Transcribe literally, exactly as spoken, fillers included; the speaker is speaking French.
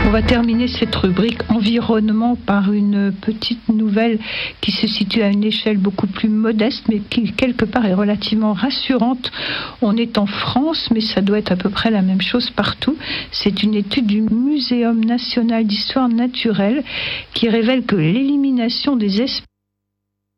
On va terminer cette rubrique environnement par une petite nouvelle qui se situe à une échelle beaucoup plus modeste, mais qui quelque part est relativement rassurante. On est en France, mais ça doit être à peu près la même chose partout. C'est une étude du Muséum national d'histoire naturelle qui révèle que l'élimination des espèces